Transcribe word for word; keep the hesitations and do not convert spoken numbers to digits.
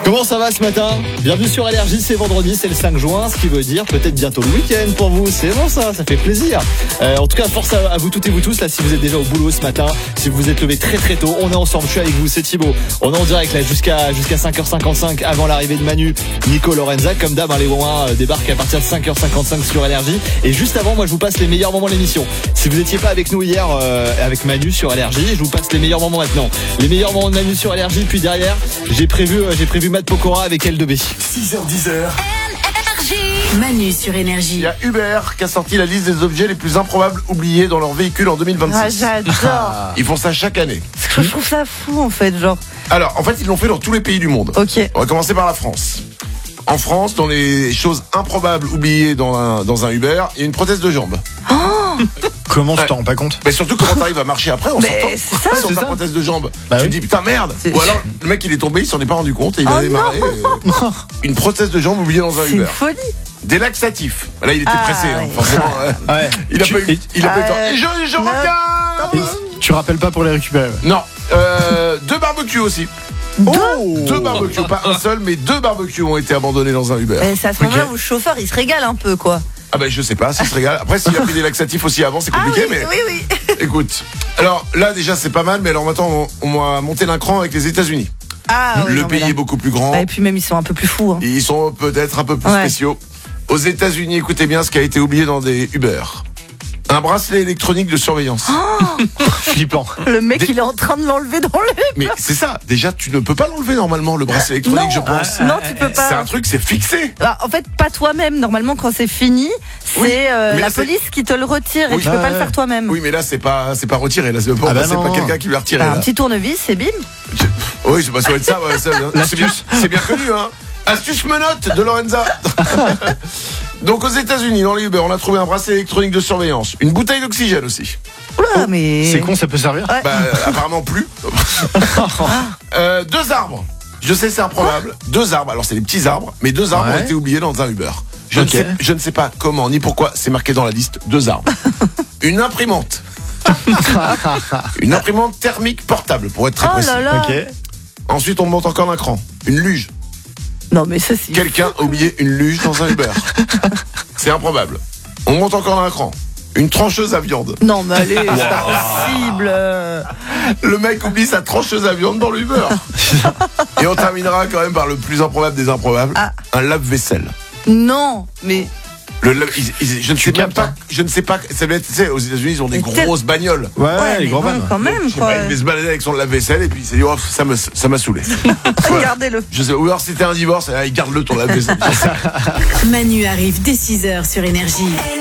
Comment ça va ce matin? Bienvenue sur Énergie, c'est vendredi, c'est le cinq juin, ce qui veut dire peut-être bientôt le week-end pour vous. C'est bon ça, ça fait plaisir. Euh, en tout cas, force à, à vous toutes et vous tous, là, si vous êtes déjà au boulot ce matin, si vous vous êtes levé très très tôt, on est ensemble, je suis avec vous, c'est Thibaut. On est en direct là jusqu'à jusqu'à cinq heures cinquante-cinq avant l'arrivée de Manu, Nico, Lorenza. Comme d'hab, hein, les Wouins euh, débarquent à partir de cinq heures cinquante-cinq sur Énergie. Et juste avant, moi je vous passe les meilleurs moments de l'émission. Si vous n'étiez pas avec nous hier euh, avec Manu sur Énergie, je vous passe les meilleurs moments maintenant. Les meilleurs moments de Manu sur Énergie, puis derrière, j'ai prévu euh, j'ai prévu Matt Pokora avec L deux B. six heures dix heures. Manu sur Énergie. Il y a Uber qui a sorti la liste des objets les plus improbables oubliés dans leur véhicule en deux mille vingt-six. Ah, j'adore. Ils font ça chaque année. Je trouve ça fou en fait, genre. Alors, en fait, ils l'ont fait dans tous les pays du monde. Ok. On va commencer par la France. En France, dans les choses improbables oubliées dans un, dans un Uber, il y a une prothèse de jambe. Comment tu Ouais. t'en rends pas compte? Mais surtout, comment t'arrives à marcher après en Mais sortant c'est ça, sur c'est ta ça. prothèse de jambe. Bah Tu oui. te dis putain merde. C'est- Ou alors le mec il est tombé, il s'en est pas rendu compte et il Oh a démarré euh, une prothèse de jambe oubliée dans un C'est une Uber. folie. Des laxatifs. Là il était Ah, pressé, hein, ouais. forcément. ouais. Ouais. Il a Tu- pas eu, et- il a pas eu le temps. Euh, Et je, je non. reviens. et tu rappelles pas pour les récupérer. Non. Euh, deux barbecues aussi. Deux. Deux barbecues, pas un seul, mais deux barbecues ont été abandonnés dans un Uber. Et c'est à ce moment-là où le chauffeur il se régale un peu quoi. Ah ben je sais pas, ça se régale. Après s'il a pris des laxatifs aussi avant, c'est compliqué, ah oui, mais oui, oui. écoute. Alors là déjà c'est pas mal, mais alors maintenant on, on va monter d'un cran avec les États-Unis. Ah, ouais, Le non, mais pays là- est beaucoup plus grand. Bah, et puis même ils sont un peu plus fous. Hein. Ils sont peut-être un peu plus Ouais. spéciaux. Aux États-Unis, écoutez bien ce qui a été oublié dans des Uber. Un bracelet électronique de surveillance. Flippant. Le mec Des- il est en train de l'enlever dans le. Mais c'est ça, déjà tu ne peux pas l'enlever normalement le bracelet électronique, Non. je pense. Non, tu peux C'est pas. un truc, c'est fixé. Bah, en fait, pas toi-même. Normalement, quand c'est fini, c'est Oui, euh, mais la là, c'est- police qui te le retire et Oui. tu peux Ah, pas le ouais. faire toi-même. Oui, mais là c'est pas c'est pas retiré, là c'est pas, Ah bah c'est non. pas quelqu'un qui l'a retiré. Bah, un là. petit tournevis, c'est bim. Oui, c'est pas ça va être ça, ouais, ça, bien- c'est bien, c'est bien connu, hein. Astuce menotte de Lorenza. Donc aux États-Unis, dans les Uber, on a trouvé un bracelet électronique de surveillance, une bouteille d'oxygène aussi. Oula, mais. C'est con, ça peut servir. Ouais. Bah, euh, apparemment plus. Euh, deux arbres. Je sais, c'est improbable. Deux arbres. Alors, c'est des petits arbres, mais deux arbres Ouais. ont été oubliés dans un Uber. Je, Ok. ne sais, je ne sais pas comment ni pourquoi c'est marqué dans la liste. Deux arbres. Une imprimante. Une imprimante thermique portable, pour être très Oh précis. là là. Ok. Ensuite, on monte encore d'un cran. Une luge. Non, mais ça, c'est. Quelqu'un a oublié une luge dans un Uber. C'est improbable. On monte encore d'un cran. Une trancheuse à viande. Non, mais allez, c'est pas possible. euh. Le mec oublie sa trancheuse à viande dans l'Uber. Et on terminera quand même par le plus improbable des improbables. Ah. Un lave-vaisselle. Non, mais. Le lave- ils- ils- je ne sais même captes, pas. hein. Je ne sais pas. Ça doit être, tu sais, aux États-Unis, ils ont des Mais tel- grosses bagnoles. Ouais, Ouais, les mais grands bon, vannes. quand même, Je sais quoi. pas, il devait se balader avec son lave-vaisselle et puis il s'est dit, oh, ça me- ça m'a saoulé. Regardez-le. Je sais, ou alors c'était un divorce, et, ah, il garde-le ton lave-vaisselle. Manu arrive dès six heures sur Énergie.